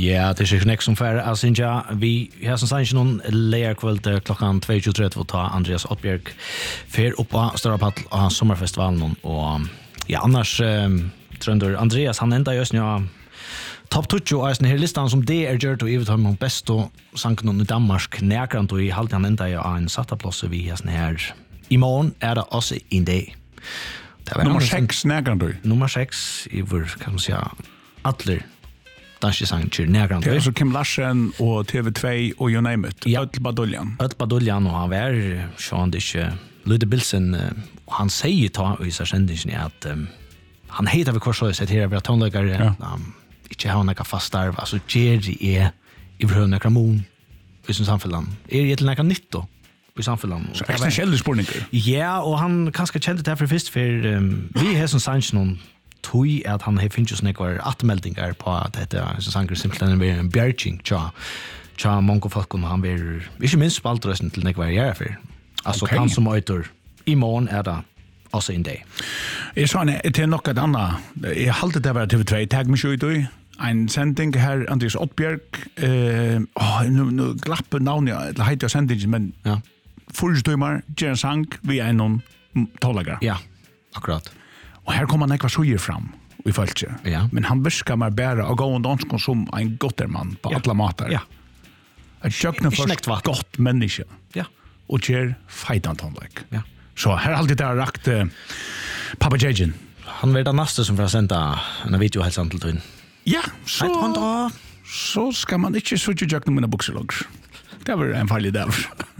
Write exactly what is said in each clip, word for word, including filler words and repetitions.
Ja, det är ju nästa som för alltså inte vi har som sagt någon lejarkväll klockan två tjugotre två ta Andreas Ottbjerg för upp på Stora Pall och sommarfestivalen och ja annars Trönder Andreas han ända just nu topp tjugo är den här listan som det är gjort och i vet om bäst och sank någon i Danmark närgrant och i halt han ända ja en satta plats vi har sån här imorgon är det också in day. Nummer sex närgrant. Nummer sex i vår kan man säga alla danske sanger närgrant. Det är så Kim Larsen och T V två och you name it. Ja. Öll baduljan. Öll baduljan och han var Sean Dish Ludde Bilsen och han säger ta i så sändningen att um, han heter väl korsor så här vi har tonläggare ja. um, inte har några fast där alltså Jerry är i brunna kramon i sin samfällan. Är det några nytt då? I samfällan. Så extra källspårningar. Ja, och han kanske kände det för först för um, vi har som sanns någon tui at han har finnst sånne kvar atmeldingar på at dette er så sanger simpelthen er en bjerging tja tja mongo folk og han er ikke minst spaltrøsten til nekvar gjerne for altså okay. Han som øyter i morgen er det også en dag Jeg sa det er nok et annet jeg halte det var T V två tag meg ut i en sending her Andreas Ottbjerg eh, oh, nu, nu glapper navnet eller heiter sendingen men ja. Forstøymer Gjerne sang vi er noen tålager ja, akkurat. Og her kommer han ekvar suger fram i fölkje. Ja. Men han viskar meg bæra og gå en dansk som en gottermann på ja. Alla matar. Ja. Et kjøkken først godt menneske. Ja. Og kjer feitan tonlek. Ja. Så her er alltid der rakt uh, Papa Jajin. Han var den neste som får senda en video helt samtidig til. Ja, så, så skal man ikke suge kjøkken mine bukselogs. Det var en farlig dag.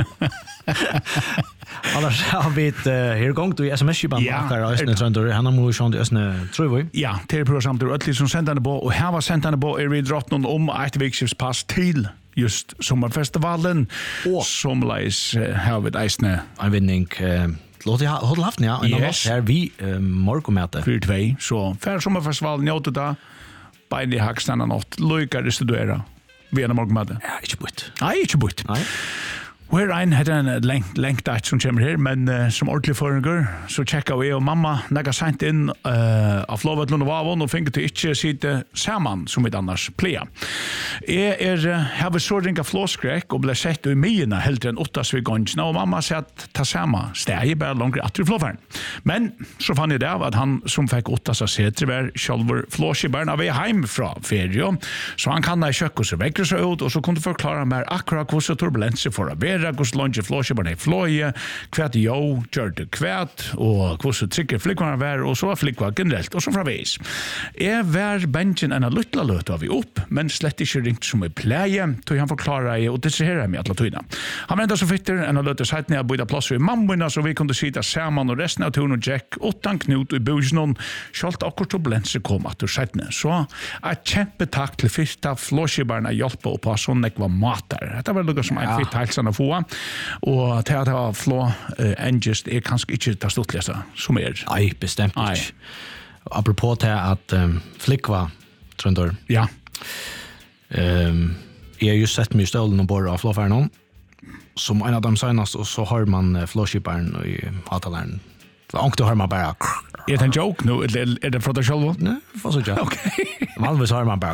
Annars har vi ett här gång du S M S-band där Östne Trönder han har ju sjön det Östne tror vi. Ja, det är program där ödligt som sändande på och här var sändande på är vi drott någon om ett veckospass till just sommarfestivalen och som läs här vid Östne en vinning låt jag hålla haft ja en av här vi morgonmöte för två så för sommarfestivalen njöt då på det hackstanna något lukar studera vi en morgonmöte. Ja, inte bort. Nej, inte bort. Nej. Where ein had en lengt lengt dat som kommer her, men uh, som ordentlig foregår, så tjekka vi og mamma nega sent inn uh, av Flovet Lund og Vavon og finner til ikke sitte saman som vi annars plea. Jeg er, uh, har vi så ringa flåskrek og ble sett i myene heldre enn åttas vi gongene, og mamma sier at ta sama steg bare langere atter i flåferen. Men så fann jeg det av at han som fikk åttas av setre var sjálfur flåskibaren av heim fra ferie, så han kan da kjøkke seg vekkere seg ut, og så kunne forklare meg akkurat hvordan turbulenser for å være hur långt flåskibarna i flöje, kvärt jo, körde kvärt och hur så trycker flickvarna var och så var flickvar generellt och så framvis. Är var benchen en lilla löt av vi upp, men slett inte ringt som i pläje, tog han förklara i och det ser här med alla tydna. Han väntar så fitter en löt sätt ner byta plats i mammorna så vi kunde sitta samman och resten av ton och Jack åttan knut i busen skalt akkurat turbulens kom att du sätt ner. Så ett kämpetack till första flåskibarna hjälpa på sån ekva matar. Det var något som en fitt hälsan att få. Og til at ha flå uh, engest er kanskje ikke det stortligste som er. Nei, bestemt ikke. Apropos til at um, flickva, Trønder. Ja. Um, jeg har just sett mye stølen og borre av flåfærene. Som en av dem senest, og så har man uh, flåskiperen i hataleren. For ångte har man bare... Er det en joke nå? Er, er det fra deg selv? Nei, for så ikke. Ok. Vanligvis har man bare...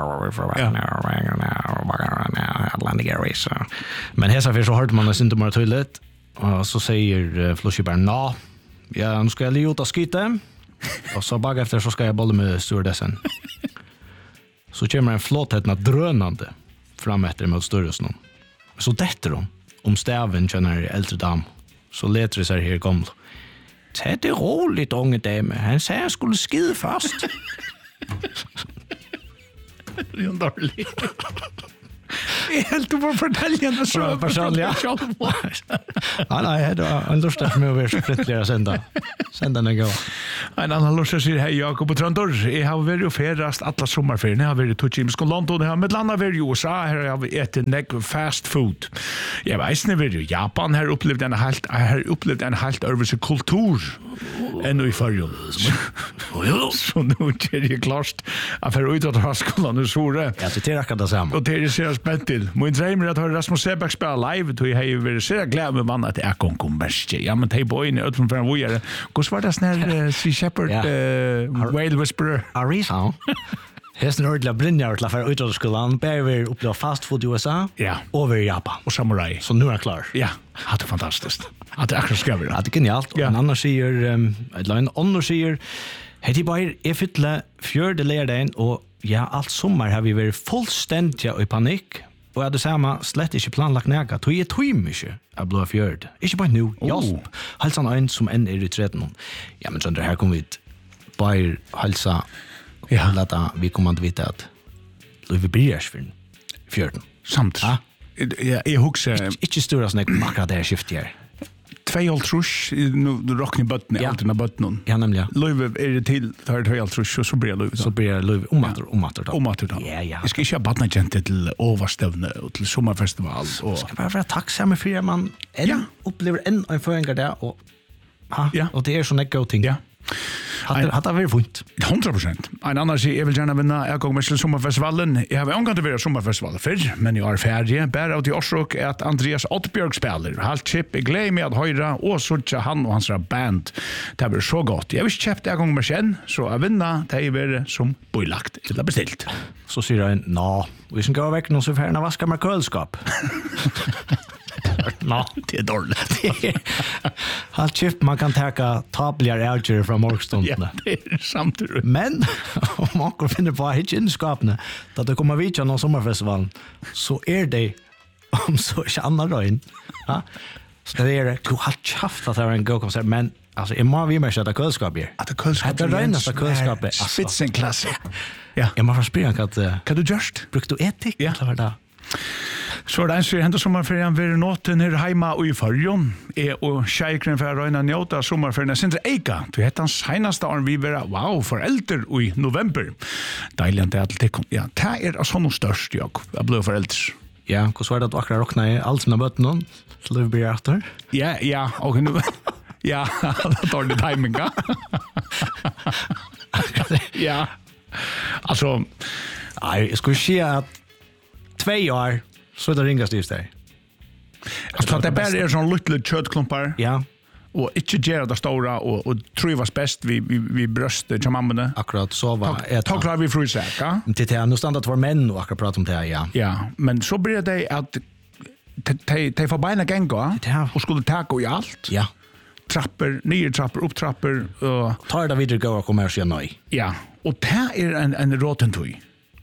Atlantic Airways. Men hesa för så hörde man det inte mer tydligt. Och så säger uh, flåskiparen, nå, ja, nu ska jag li ut och skyta. Och så bara efter så ska jag bolla med stewardessen. Så kommer en flåthetna drönande fram efter mot styrelsen. Så detter de om stäven känner äldre dam. Så letar det sig här gamla. Det är roligt, unge dame. Han säger jag skulle skida först. Det är dåligt. Jeg er helt over fortellende så personlig, ja. Nei, nei, det var en lust for meg å være så flyttelig å sende. Sende den gå. En annen lust sier, hei Jakob og Trønder, jeg har vært jo ferast alle sommerferien, jeg har vært i Tokyo, London, jeg har med landet vært i U S A, her har vi etter negg fast food. Jeg vet ikke, jeg har vært i Japan, her har opplevd en helt, har opplevd en helt øvelse kultur enn i fargen. Så nå er det klart at jeg har utdratt av skolen og sore. Ja, det er akkurat det samme. Og det er ser spent til. Min drøm er at høre Rasmus Sebak spille live, og jeg har vært så glad med mannen at jeg kom kom best. Ja, men de på inn i øtlen for en vågjere. Hvordan var det sånn her Sea Shepherd, Whale Whisperer? Arisa. Hesten är ordentligt brinjar till för utdragsskolan. Bär uppleva fast food i U S A. Ja. Över i Japan. Och samurai. Så nu är jag klar. Ja, det är fantastiskt. Att det är akkurat ska vi. Ja, det är genialt. Och Ja. en annan säger, um, en annan säger, hej bara är fylla fjörde lärdagen och ja, allt sommar har vi varit fullständiga i panik. Och jag hade samma slett inte planlagt näga. Tog jag tog mycket av blå fjörd. Inte bara nu. Hjälp. Hälsa en som än är i träden. Ja, men så det här kommer vi bara hälsa. Ja. Lata vi kommer att veta att vi bryr oss för fjörden. Samt. Ja. Ja, jag huxar Inte stora sådana akkurat det här skiftet här. två trus nu du rockar botten Ja. allt den botten. Ja, nämligen. Löv är det till tar två trus och så blir det Så blir det löv omatter, omatter då. Omatter då. Ja, ja. Jag ska inte ha badna gente till överstövne och till sommarfestival och Ska bara vara tacksam för att man en Ja. upplever en en föringar där och ha, Ja. och det är såna go ting. ja. Hade hade varit fint. hundra procent. En annan sier, jeg vil gjerne vinne, jeg går med til sommerfestivalen. Jeg har omgått til å være sommerfestival før, men jeg er ferdig. Bare av til årsråk er at Andreas Ottbjørg spiller. Halt chip, jeg gleder meg at høyre, og så ikke han og hans band. Det blir så godt. Jeg vil ikke kjøpt jeg går med kjenn, så jeg vinner, det er være som bøylagt, eller bestilt. Så säger han, "Nå, vi ska gå väck någon så färna vaska med kölskap." Nå, Det er dårlig. halt chip man kan ta tabliga outger från Ja, morgonstunderna. det er samtidig. Men om man finner på att hitta inskapene då det kommer vid någon sommarfestival så är det om så inte annan röjn. Ja. Så det är det du har haft att det är en go konsert men alltså är man vi med sätta kölskap här. At det kølskapet Det regnaste kølskapet, altså. Spitsenklasse. Ja. Jag måste spela att uh, Hva du gjørst? brukte du etik Ja. eller vad det? Så er det en som hentet sommerferien ved nåten her heima og i fargen. Jeg og Kjeikren for å røyne njøte av sommerferien er Sindre Eika. Du heter hans seneste år vi være, wow, foreldre i november. Deilig at det er alltid kom. Ja, det er altså noe størst, jeg. Jeg ble foreldre. Ja, hur så är det att du akkurat rockna i allt sina bötten så du blir efter? Ja, ja, og nu... Ja, det tar det timinga. Ja. Altså, Nej, jag skulle säga att två år så är det ringast just dig. altså det bare er sånn lille kjøttklumpar, Ja, og ikke gjøre det store, og, og trivas best vi, vi, vi brøstet til mammene. akkurat sova. Ta, ta klar vi fryseka. Till det nu standard för män och akkurat prata om det ja. Ja, men så blir det at de, de får beina genga Ja. og skulle taka i alt. Ja. Trapper, nye trapper, upptrapper. Og, Tar det vidare gå och kommer och säga nej. ja, og det er en, en råtentøy.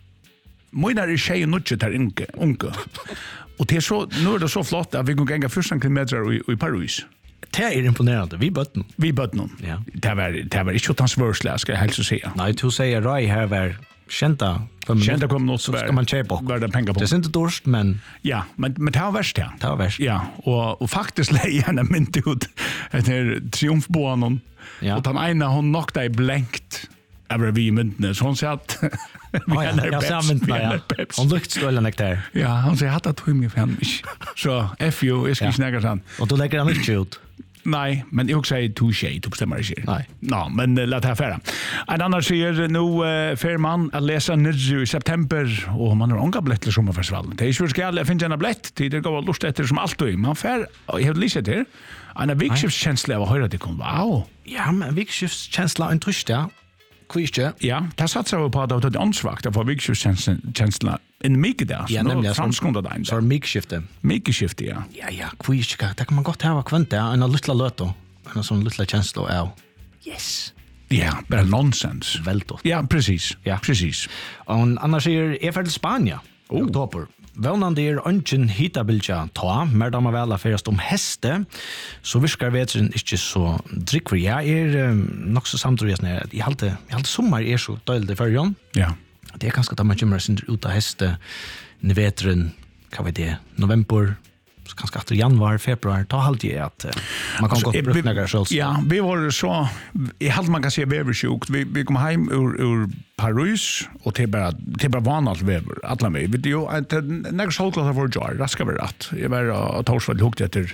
Mina er tjej og nutje der unge. unge. Og det er så, nu er det så flott at vi kan genga fjorton kilometer i, i Paris. Det är imponerande. Vi bötten. Vi bøtt noen. Ja. Det var, det var ikke utan svørsle, skal jeg helst si. Nej, du säger Rai här var kända. Kjente kom något så ska man köpa. Var det pengar på. Det är inte dorst men Ja, men, men det var värst ja. det var värst. Ja, og, og faktisk leie henne mynt ut etter triumfbånen. Ja. Og den ene, hun nokta i blenkt över vi myntene, så hon säger att vi Ja, är jag ser mynt ja. Hon lukt stålen där. Ja, hon säger att det tog mig fem mig. Så F U är ska snacka sen. Och då lägger han inte ut. Nej, men jag säger touché, du bestämmer dig. Nej. Ja, men uh, låt här färra. En annan säger nu uh, för man att läsa Nidju i september och man har ånga blett till sommarfestivalen. Det är ju ska jag finna en blett tid det går lust efter som allt och man fär jag har listat det. En vikskiftskänsla av att höra det kom. Wow. Ja, men vikskiftskänsla en tröst ja. Kviste. Ja, det satsar vi på att det är ansvagt för vikskiftskänsla en mycket där. Ja, nämligen franskunda där. Så är mikskifte. Mycket skifte, ja. Ja, ja, kviste. Det kan man gott ha kvante, ja. En lilla löto. En sån lilla känsla av. Yes. Ja, bara nonsens. Väldigt. Ja, precis. Ja. Precis. Och annars är jag för till Spanien. I Oh. oktober. Vånande er ungen hitabilja ta, mer da man vel ferast om heste, så virkar vetren ikke så drikkver. Jeg er um, nok så samtidig at jeg halte, jeg halte sommer er så døylig i førjon. Ja. Det er kanskje da man kommer sin ut av heste, i vetren, hva vet det, november, så kanskje efter januar, februar, ta halte jeg at uh, man kan Alltså, godt eh, bruke vi- nægare sjølst. Ja, vi var så, jeg halte man kan si veversjukt. Vi, vi kom heim ur, ur Paris, og det er bare, det er bare vanalt vever, alla mig. Vet du jo, at nægare solglatt var jar, det skal være rett. Jeg var og Torsvall hukt etter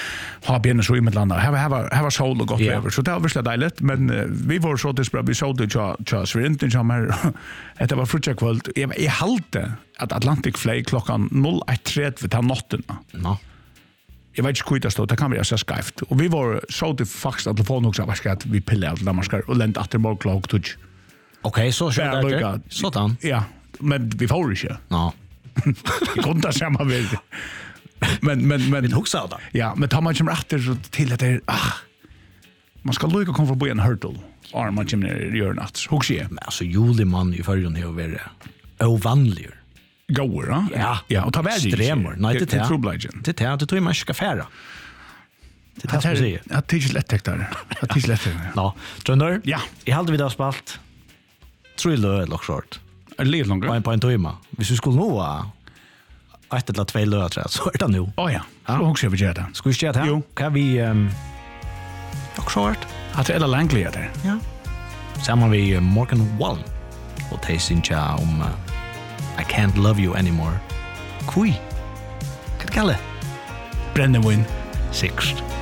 ha bjenne så i mitt landa. Her var, her var, her var sol og godt Ja. vever, så det var virkelig deiligt. Men uh, vi var så desperat, vi så det tja, tja Svirinten som her, det var frutja kvöld. Jeg, jeg halte at Atlantic fløy klokkan null ett tretti til nattena. Nå. Jag vet inte hur det stod, det kan vi så skajft. Och vi var så till faktiskt att telefonen också var att vi pillade alla maskar och länt att det var klok tog. Okej, så kör Bara det. lukka. Sådan. Ja, men vi får ikke. Ja. Vi kunne ta samma vid. Men, men, men... Vi huxar det. Ja, men tar man kommer efter så till att det är... Ah, man ska lukka komma förbi en hurdle. Or man kommer gör natt. Huxar jag. Men alltså, juleman i förrjun har varit ovanlig. Goer, ja? Ja. Ja, och ta väl i. Stremor. Nej, det är är trobladjen. det. Det är det tror jag man ska färra. Det är det som Det säger. är det är lätt där. Det är lätt där. Ja, Tröndor. Ja. Jag hade vid oss spalt. Tror jag löd lock short. Är det lite På långt? en på en timme. Hvis vi skulle nå ett eller två löd tror jag så är det nu. Oh ja. Så huxar vi gör det. Ska vi köra det här? Jo. Kan vi um, lock short? Att det är längligt där. Ja. Samman vi uh, Morgan Wallen. Och det synja om uh, I can't love you anymore. Kui. Kan det kalla? Brännevin. Sixt.